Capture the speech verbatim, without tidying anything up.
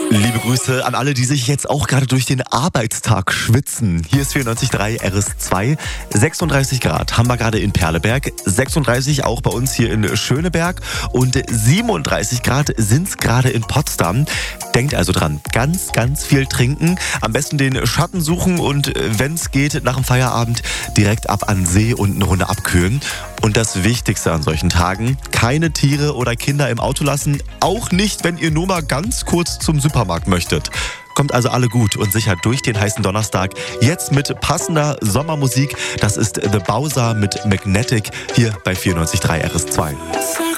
Liebe Grüße an alle, die sich jetzt auch gerade durch den Arbeitstag schwitzen. Hier ist vierundneunzig Komma drei R S zwei. sechsunddreißig Grad haben wir gerade in Perleberg, sechsunddreißig auch bei uns hier in Schöneberg und siebenunddreißig Grad sind es gerade in Potsdam. Denkt also dran, ganz, ganz viel trinken, am besten den Schatten suchen und wenn es geht, nach dem Feierabend direkt ab an See und eine Runde abkühlen. Und das Wichtigste an solchen Tagen, keine Tiere oder Kinder im Auto lassen, auch nicht, wenn ihr nur mal ganz kurz zum Supermarkt möchtet. Kommt also alle gut und sicher durch den heißen Donnerstag. Jetzt mit passender Sommermusik. Das ist The Bowser mit Magnetic hier bei vierundneunzig Komma drei R S zwei.